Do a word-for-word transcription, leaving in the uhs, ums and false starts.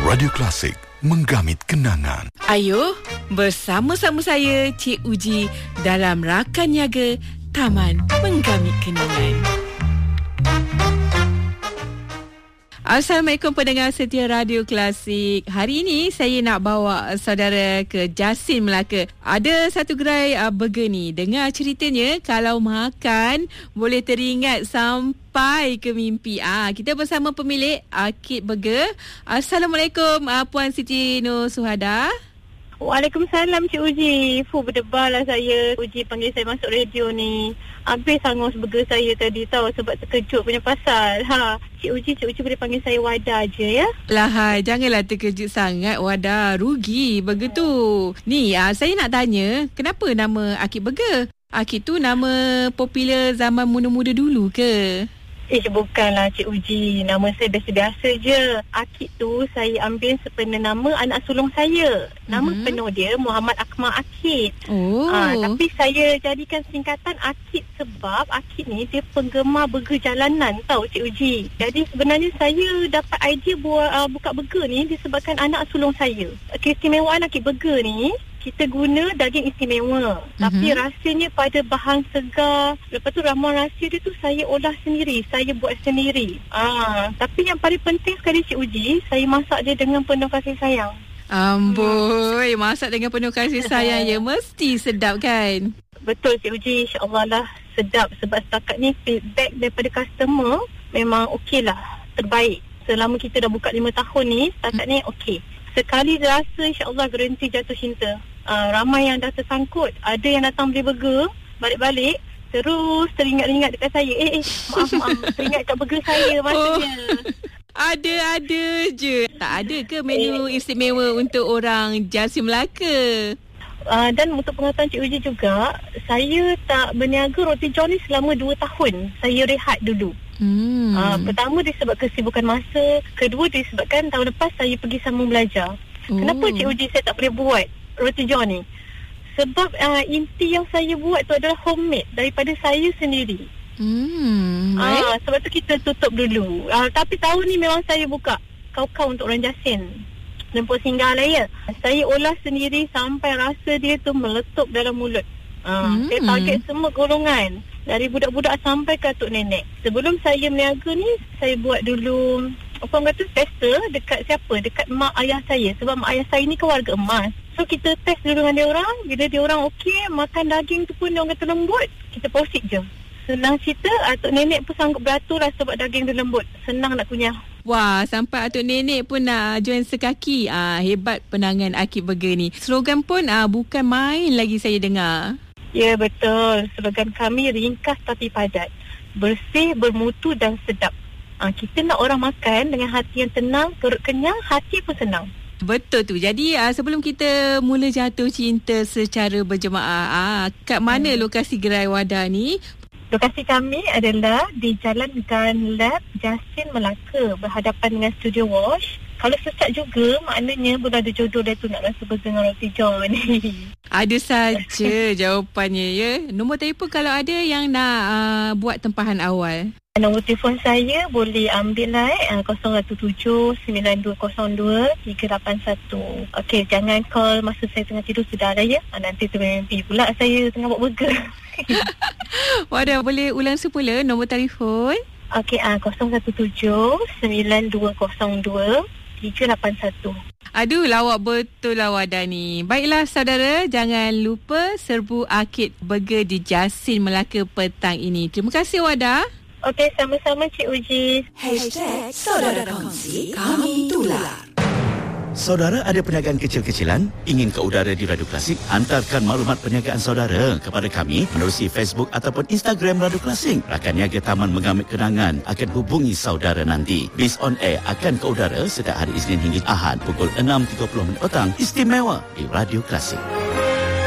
Radio Klasik, menggamit kenangan. Ayuh, bersama-sama saya Cik Uji dalam Rakan Niaga Taman Menggamit Kenangan. Assalamualaikum pendengar setia Radio Klasik. Hari ini saya nak bawa saudara ke Jasin, Melaka. Ada satu gerai uh, burger ni. Dengar ceritanya, kalau makan boleh teringat sampai ke mimpi. Ah, kita bersama pemilik Akid Burger. Assalamualaikum uh, Puan Siti Nur Suhada. Waalaikumsalam Cik Uji. Fuh, berdebar lah saya. Uji panggil saya masuk radio ni. Habis hangus burger saya tadi tahu sebab terkejut punya pasal. Ha, Cik Uji, Cik Uji boleh panggil saya Wada je ya. Lah hai, janganlah terkejut sangat Wada. Rugi burger tu. Ni, uh, saya nak tanya, kenapa nama Akid Burger? Akid tu nama popular zaman muda-muda dulu ke? Eh, bukanlah Cik Uji. Nama saya biasa-biasa je. Akid tu saya ambil sepenuh nama anak sulung saya. Nama mm-hmm. penuh dia Muhammad Akmal Akid. Oh. Ha, tapi saya jadikan singkatan Akid sebab Akid ni dia penggemar burger jalanan tau Cik Uji. Jadi sebenarnya saya dapat idea buat uh, buka burger ni disebabkan anak sulung saya. Keistimewaan Akid Burger ni, kita guna daging istimewa. Mm-hmm. Tapi rasanya pada bahan segar. Lepas tu ramuan rahsia dia tu saya olah sendiri. Saya buat sendiri. Ah, tapi yang paling penting sekali Cik Uji, saya masak dia dengan penuh kasih sayang. Amboi, hmm. masak dengan penuh kasih sayang ya. Mesti sedap kan? Betul Cik Uji, insyaAllah lah sedap. Sebab setakat ni feedback daripada customer memang okey lah. Terbaik. Selama kita dah buka lima tahun ni, setakat hmm. ni okey. Sekali rasa insyaAllah garanti jatuh cinta. Uh, ramai yang dah tersangkut. Ada yang datang beli burger, balik-balik terus teringat-ingat dekat saya. Eh, eh maaf-maaf, teringat kat burger saya maksudnya. Oh, ada-ada je. Tak ada ke menu eh. istimewa untuk orang Jasin, Melaka? Uh, dan untuk pengetahuan Cik Uji juga, saya tak berniaga roti john ni selama dua tahun. Saya rehat dulu. Hmm. Uh, pertama disebabkan kesibukan masa. Kedua disebabkan tahun lepas saya pergi sambung belajar. Oh. Kenapa Cik Uji saya tak boleh buat roti john ni? Sebab uh, inti yang saya buat tu adalah homemade daripada saya sendiri. Hmm. Uh, sebab tu kita tutup dulu. Uh, tapi tahun ni memang saya buka kau-kau untuk orang Jasin. Lempuk singgah lah ya. Saya olah sendiri sampai rasa dia tu meletup dalam mulut. Uh, hmm. Saya target semua golongan. Dari budak-budak sampai ke atuk nenek. Sebelum saya meniaga ni, saya buat dulu, apa orang kata, tester dekat siapa? Dekat mak ayah saya. Sebab mak ayah saya ni keluarga emas. So, kita test dulu dengan dia orang. Bila dia orang okey, makan daging tu pun dia orang kata lembut, kita proceed je. Senang cerita, atuk nenek pun sanggup beratur lah sebab daging dia lembut. Senang nak kunyah. Wah, sampai atuk nenek pun nak join sekaki. Ah, hebat penangan Akid Burger ni. Slogan pun ah, bukan main lagi saya dengar. Ya, betul. Slogan kami ringkas tapi padat. Bersih, bermutu dan sedap. Ha, kita nak orang makan dengan hati yang tenang, perut kenyang, hati pun senang. Betul tu. Jadi uh, sebelum kita mula jatuh cinta secara berjemaah, uh, kat mana hmm. lokasi gerai Wada ni? Lokasi kami adalah di Jalan Gun Lab, Jasin, Melaka, berhadapan dengan Studio Wash. Kalau sesak juga, maknanya boleh ada jodoh dia tu nak rasa burger dengan roti john ni. Ada saja jawapannya ya. Nombor telefon kalau ada yang nak uh, buat tempahan awal. Nombor telefon saya boleh ambil lah eh, kosong satu tujuh sembilan dua kosong dua tiga lapan satu. Okey, jangan call masa saya tengah tidur, sudah lah ya. Nanti termimpi pula saya tengah buat burger. Wadah, boleh ulang semula nombor telefon? Okey, uh, kosong satu tujuh sembilan dua kosong dua tiga lapan satu. Aduh, lawak betul lah Wada ni. Baiklah saudara, jangan lupa serbu Akid Burger di Jasin, Melaka petang ini. Terima kasih Wada. Okey, sama-sama Cik Uji. Hashtag Saudara Kongsi, kami tular. Saudara ada perniagaan kecil-kecilan? Ingin ke udara di Radio Klasik? Hantarkan maklumat perniagaan saudara kepada kami menerusi Facebook ataupun Instagram Radio Klasik. Rakan Niaga Taman Menggamit Kenangan akan hubungi saudara nanti. Bis on air akan ke udara setiap hari Isnin hingga Ahad pukul enam tiga puluh minit petang, istimewa di Radio Klasik.